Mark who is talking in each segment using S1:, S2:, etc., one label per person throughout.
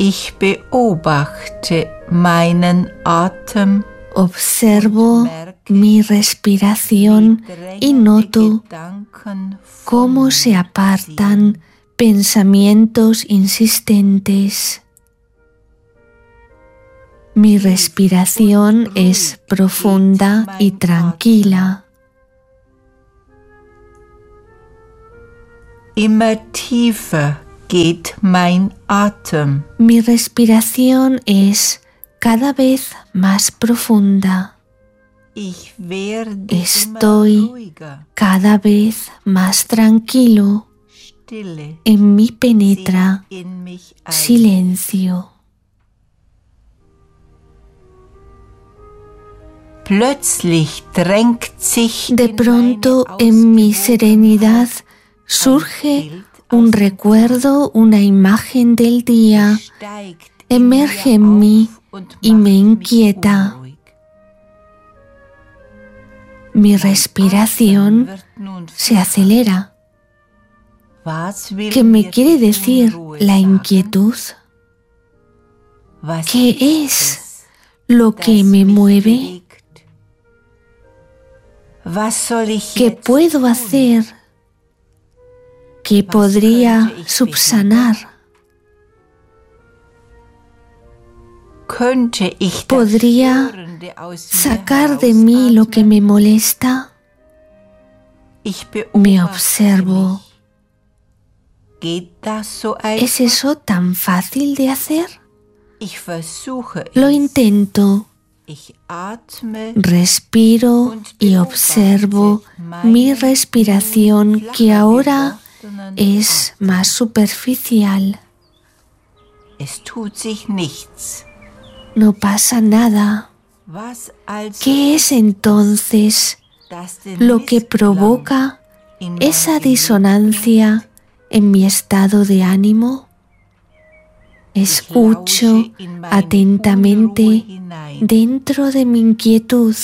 S1: Ich beobachte meinen Atem.
S2: Observo mi respiración y noto cómo se apartan pensamientos insistentes. Mi respiración es profunda y tranquila.
S1: Immer tiefer geht mein Atem.
S2: Mi respiración es cada vez más profunda. Estoy cada vez más tranquilo. En mí penetra silencio. De pronto en mi serenidad surge un recuerdo, una imagen del día, emerge en mí y me inquieta. Mi respiración se acelera. ¿Qué me quiere decir la inquietud? ¿Qué es lo que me mueve? ¿Qué puedo hacer? ¿Qué podría subsanar? ¿Podría sacar de mí lo que me molesta? Me observo. ¿Es eso tan fácil de hacer? Lo intento. Respiro y observo mi respiración, que ahora es más superficial. No pasa nada. ¿Qué es entonces lo que provoca esa disonancia en mi estado de ánimo? Escucho atentamente dentro de mi inquietud.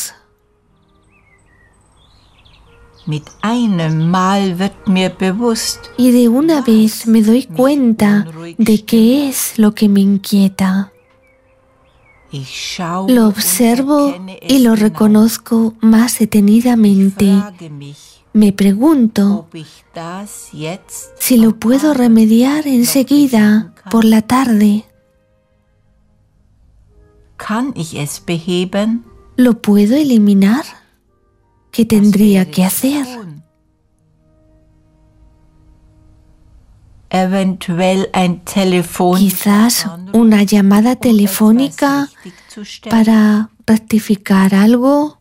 S2: Y de una vez me doy cuenta de qué es lo que me inquieta. Lo observo y lo reconozco más detenidamente. Me pregunto si lo puedo remediar enseguida, por la tarde. ¿Lo puedo eliminar? ¿Qué tendría que hacer? Quizás una llamada telefónica para rectificar algo,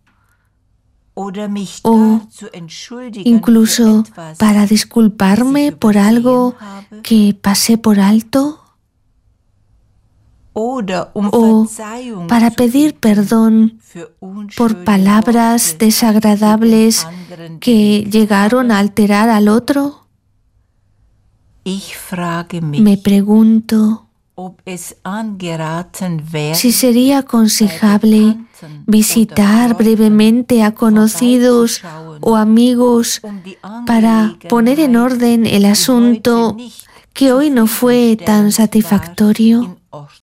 S2: o incluso para disculparme por algo que pasé por alto, o para pedir perdón por palabras desagradables que llegaron a alterar al otro. Me pregunto si sería aconsejable visitar brevemente a conocidos o amigos para poner en orden el asunto que hoy no fue tan satisfactorio.